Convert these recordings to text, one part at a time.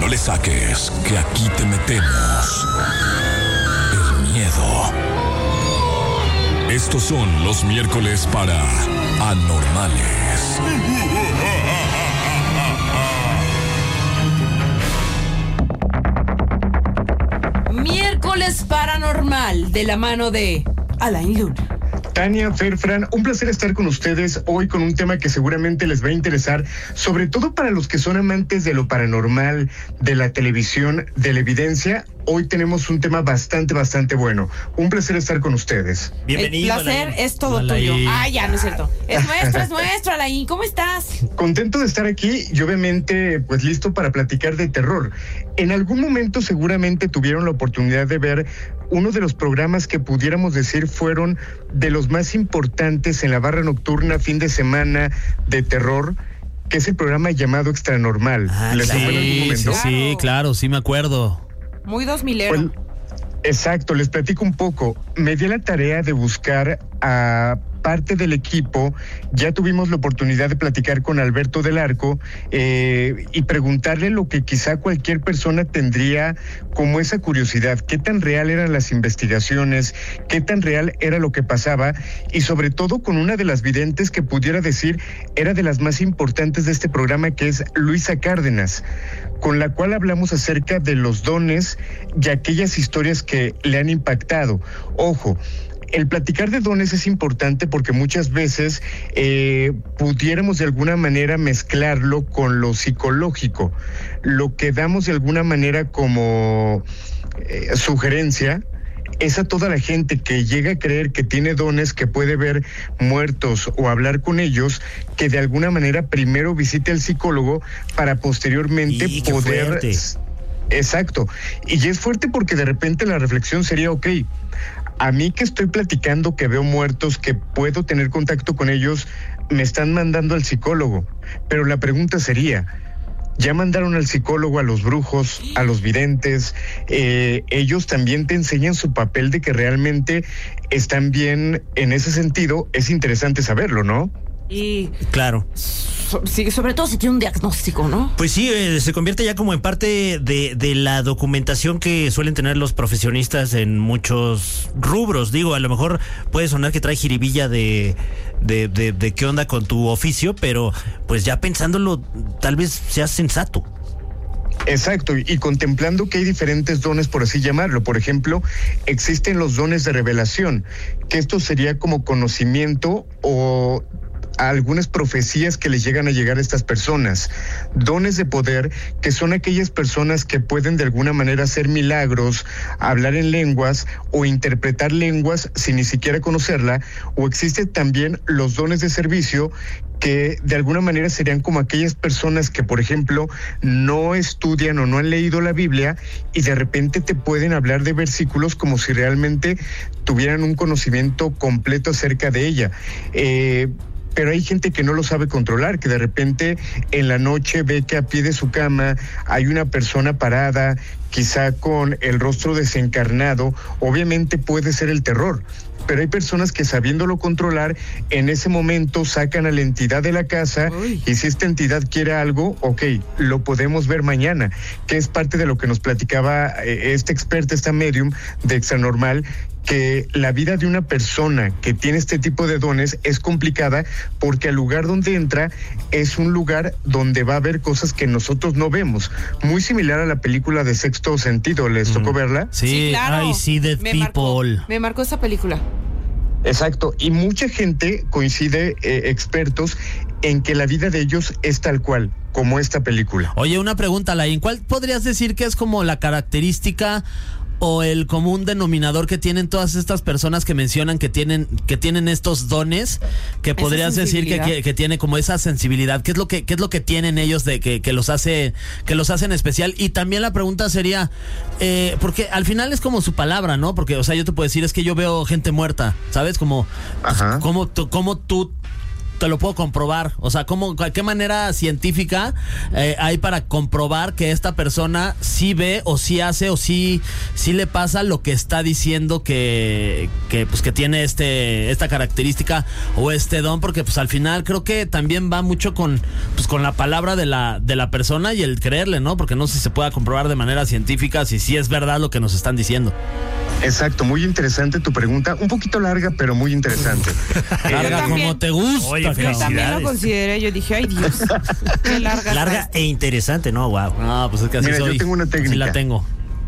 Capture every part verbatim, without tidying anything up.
no le saques, que aquí te metemos el miedo. Estos son los miércoles para Anormales. Miércoles Paranormal, de la mano de Alain Luna. Tania, Fer, Fran, un placer estar con ustedes hoy con un tema que seguramente les va a interesar, sobre todo para los que son amantes de lo paranormal, de la televisión, de la evidencia. Hoy tenemos un tema bastante, bastante bueno. Un placer estar con ustedes. Bienvenido. El placer Alain. Es todo Alain. Tuyo. Ah, ya, no es cierto. Es nuestro, es nuestro, Alain. ¿Cómo estás? Contento de estar aquí y obviamente, pues listo para platicar de terror. En algún momento seguramente tuvieron la oportunidad de ver uno de los programas que pudiéramos decir fueron de los más importantes en la barra nocturna fin de semana de terror, que es el programa llamado Extranormal. Ah, ¿Les sí, suena en algún momento? Sí, sí, claro, sí me acuerdo. Muy dos milero. Pues, exacto, les platico un poco. Me di la tarea de buscar a parte del equipo. Ya tuvimos la oportunidad de platicar con Alberto del Arco eh, y preguntarle lo que quizá cualquier persona tendría como esa curiosidad. ¿Qué tan real eran las investigaciones? ¿Qué tan real era lo que pasaba? Y sobre todo con una de las videntes que pudiera decir era de las más importantes de este programa, que es Luisa Cárdenas, con la cual hablamos acerca de los dones y aquellas historias que le han impactado. Ojo, el platicar de dones es importante porque muchas veces eh, pudiéramos de alguna manera mezclarlo con lo psicológico. Lo que damos de alguna manera como eh, sugerencia es a toda la gente que llega a creer que tiene dones, que puede ver muertos o hablar con ellos, que de alguna manera primero visite al psicólogo para posteriormente y poder... Fuerte. Exacto. Y es fuerte porque de repente la reflexión sería, ok, a mí que estoy platicando, que veo muertos, que puedo tener contacto con ellos, me están mandando al psicólogo. Pero la pregunta sería, ¿ya mandaron al psicólogo a los brujos, a los videntes? Eh, ellos también te enseñan su papel de que realmente están bien en ese sentido. Es interesante saberlo, ¿no? Y claro. So, sí, sobre todo si tiene un diagnóstico, ¿no? Pues sí, eh, se convierte ya como en parte de, de la documentación que suelen tener los profesionistas en muchos rubros. Digo, a lo mejor puede sonar que trae jiribilla de, de, de, de qué onda con tu oficio, pero pues ya pensándolo, tal vez seas sensato. Exacto, y contemplando que hay diferentes dones, por así llamarlo. Por ejemplo, existen los dones de revelación, que esto sería como conocimiento o a algunas profecías que les llegan a llegar a estas personas. Dones de poder, que son aquellas personas que pueden de alguna manera hacer milagros, hablar en lenguas o interpretar lenguas sin ni siquiera conocerla. O existen también los dones de servicio, que de alguna manera serían como aquellas personas que, por ejemplo, no estudian o no han leído la Biblia y de repente te pueden hablar de versículos como si realmente tuvieran un conocimiento completo acerca de ella. Eh, Pero hay gente que no lo sabe controlar, que de repente en la noche ve que a pie de su cama hay una persona parada, quizá con el rostro desencarnado. Obviamente puede ser el terror, pero hay personas que sabiéndolo controlar, en ese momento sacan a la entidad de la casa. Uy. Y si esta entidad quiere algo, ok, lo podemos ver mañana, que es parte de lo que nos platicaba eh, este experto, esta medium de Extranormal, que la vida de una persona que tiene este tipo de dones es complicada porque el lugar donde entra es un lugar donde va a haber cosas que nosotros no vemos. Muy similar a la película de Sexto Sentido. ¿Les mm. tocó verla? Sí, sí, claro. I see dead me people. Marcó, me marcó esa película. Exacto, y mucha gente coincide, eh, expertos, en que la vida de ellos es tal cual, como esta película. Oye, una pregunta, Alain, ¿cuál podrías decir que es como la característica o el común denominador que tienen todas estas personas que mencionan que tienen que tienen estos dones, que podrías decir que, que, que tiene como esa sensibilidad? ¿Qué es lo que qué es lo que tienen ellos de que, que los hace que los hacen especial? Y también la pregunta sería, eh, porque al final es como su palabra, ¿no? Porque, o sea, yo te puedo decir, es que yo veo gente muerta, ¿sabes? Como, pues, como, como tú te lo puedo comprobar? O sea, ¿cómo, ¿qué manera científica eh, hay para comprobar que esta persona sí ve o sí hace o sí, sí le pasa lo que está diciendo que, que, pues, que tiene este esta característica o este don? Porque pues al final creo que también va mucho con, pues, con la palabra de la, de la persona y el creerle, ¿no? Porque no sé si se pueda comprobar de manera científica si sí es verdad lo que nos están diciendo. Exacto, muy interesante tu pregunta, un poquito larga, pero muy interesante. Larga eh, como te gusta. Oye, Yo también lo consideré, yo dije, ay Dios, qué larga. Larga está. e interesante, ¿no? Wow. Ah, pues es que así Mira, soy. yo tengo una técnica. Sí la tengo.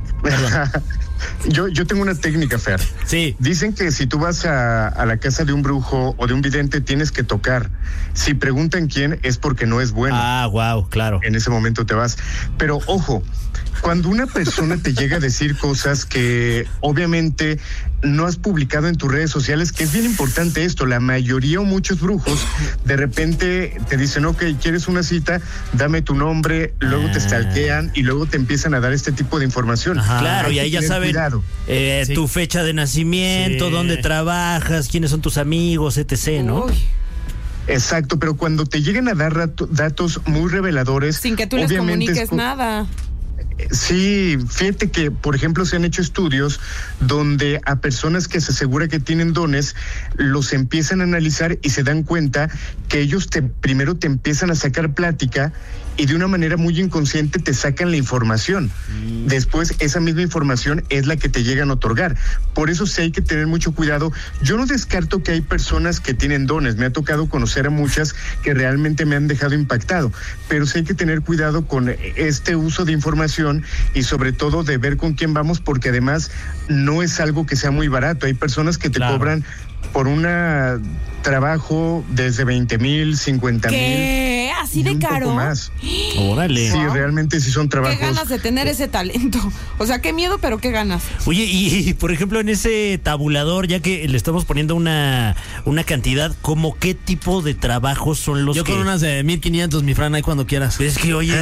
yo, yo tengo una técnica, Fer. Sí. Dicen que si tú vas a, a la casa de un brujo o de un vidente, tienes que tocar. Si preguntan quién, es porque no es bueno. Ah, wow, claro. En ese momento te vas. Pero ojo, cuando una persona te llega a decir cosas que obviamente no has publicado en tus redes sociales, que es bien importante esto, la mayoría o muchos brujos de repente te dicen, ok, ¿quieres una cita? Dame tu nombre, luego te stalkean y luego te empiezan a dar este tipo de información. Ajá. Claro, Hay y que ahí ya tener saben cuidado. eh, Sí. tu fecha de nacimiento, Sí. dónde trabajas, quiénes son tus amigos, etcétera, ¿no? Uy, Exacto, pero cuando te llegan a dar rato- datos muy reveladores, sin que tú les obviamente es comuniques co- nada. Sí, fíjate que, por ejemplo, se han hecho estudios donde a personas que se asegura que tienen dones, los empiezan a analizar y se dan cuenta que ellos te primero te empiezan a sacar plática y de una manera muy inconsciente te sacan la información. Después, esa misma información es la que te llegan a otorgar. Por eso sí hay que tener mucho cuidado. Yo no descarto que hay personas que tienen dones. Me ha tocado conocer a muchas que realmente me han dejado impactado. Pero sí hay que tener cuidado con este uso de información y sobre todo de ver con quién vamos, porque además no es algo que sea muy barato. Hay personas que te Claro. cobran por un trabajo desde veinte mil, cincuenta mil. ¿Qué? ¿Así y de un poco caro? más. Órale. Sí, Wow. realmente sí son Qué trabajos. ganas de tener ese talento. O sea, qué miedo, pero qué ganas. Oye, y, y, por ejemplo, en ese tabulador, ya que le estamos poniendo una, una cantidad, ¿cómo qué tipo de trabajos son los Yo que...? con unas de mil quinientos, mi Fran, ahí cuando quieras. Es que, oye...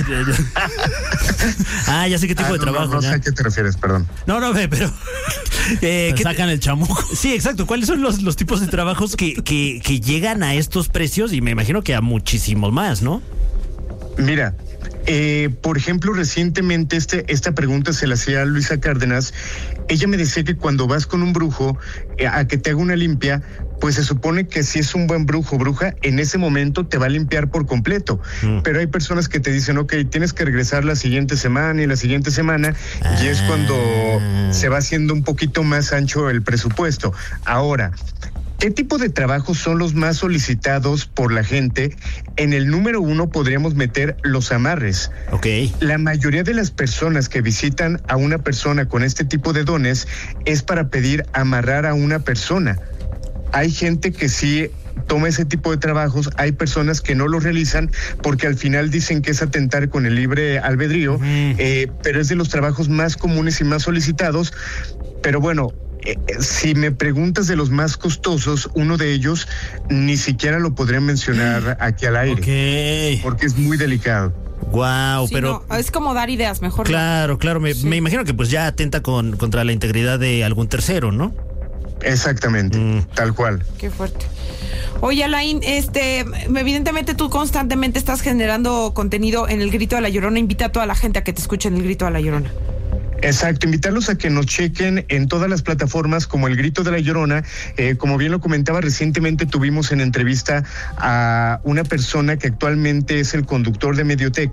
ah, ya sé qué tipo Ah, de no, no, trabajo. no sé ya. a qué te refieres, perdón. No, no, ve, pero... eh, Me ¿qué- sacan el chamuco. Sí, exacto. ¿Cuáles son los, los tipos de trabajos que, que, que llegan a estos precios? Y me imagino que a muchísimos más, ¿no? Mira, eh, por ejemplo, recientemente este, esta pregunta se la hacía a Luisa Cárdenas. Ella me decía que cuando vas con un brujo eh, a que te haga una limpia, pues se supone que si es un buen brujo o bruja, en ese momento te va a limpiar por completo. Mm. Pero hay personas que te dicen, ok, tienes que regresar la siguiente semana y la siguiente semana, y es cuando se va haciendo un poquito más ancho el presupuesto. Ahora, ¿qué tipo de trabajos son los más solicitados por la gente? En el número uno podríamos meter los amarres. Ok. La mayoría de las personas que visitan a una persona con este tipo de dones es para pedir amarrar a una persona. Hay gente que sí toma ese tipo de trabajos, hay personas que no lo realizan porque al final dicen que es atentar con el libre albedrío, eh, pero es de los trabajos más comunes y más solicitados. Pero bueno, eh, si me preguntas de los más costosos, uno de ellos ni siquiera lo podría mencionar aquí al aire, Ok. porque es muy delicado. Wow, Sí, pero... no, es como dar ideas, mejor. no. Claro, claro. Me, Sí. me imagino que pues ya atenta con, contra la integridad de algún tercero, ¿no? Exactamente, Mm. tal cual. Qué fuerte. Oye, Alain, este, evidentemente tú constantemente estás generando contenido en El Grito de la Llorona. Invita a toda la gente a que te escuche en El Grito de la Llorona. Exacto, invitarlos a que nos chequen en todas las plataformas como El Grito de la Llorona. Eh, como bien lo comentaba, recientemente tuvimos en entrevista a una persona que actualmente es el conductor de Mediotec,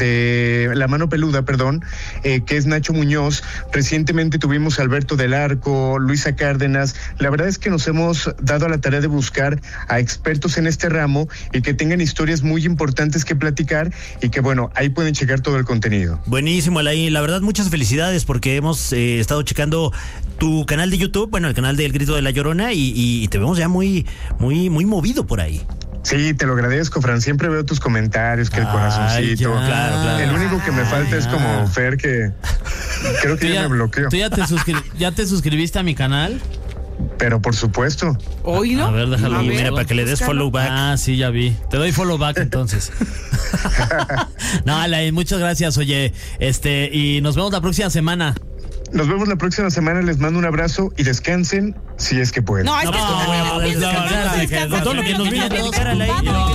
de La Mano Peluda, perdón, eh, que es Nacho Muñoz. Recientemente tuvimos a Alberto del Arco, Luisa Cárdenas. La verdad es que nos hemos dado a la tarea de buscar a expertos en este ramo y que tengan historias muy importantes que platicar y que, bueno, ahí pueden checar todo el contenido. Buenísimo, Alain. La verdad, muchas felicidades porque hemos eh, estado checando tu canal de YouTube, bueno, el canal del Grito de la Llorona y, y te vemos ya muy, muy, muy movido por ahí. Sí, te lo agradezco, Fran. Siempre veo tus comentarios, que el Ay, corazoncito. ya. Claro, claro. El único que me falta es como Fer, que creo que ¿Tú ya, ya, me bloqueó. ¿tú ya te, suscri- ya te suscribiste a mi canal? Pero por supuesto. ¿Oílo? A ver, déjalo. A Y ver, mira, para que le des búscalo. follow back. Ah, sí, ya vi. Te doy follow back entonces. No, Alain, muchas gracias, oye. Este, y nos vemos la próxima semana. Nos vemos la próxima semana, les mando un abrazo y descansen si es que pueden. No, es que No, tú voy a también. poder Piensa que descansar, vas a Ángel. descansar. Con todo lo que nos vino a Primero platicar a la ocupado.